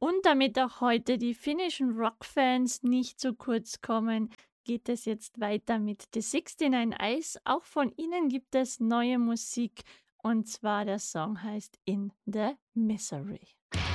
Und damit auch heute die finnischen Rockfans nicht zu kurz kommen, geht es jetzt weiter mit The 69 Eyes. Auch von ihnen gibt es neue Musik und zwar der Song heißt In the Misery.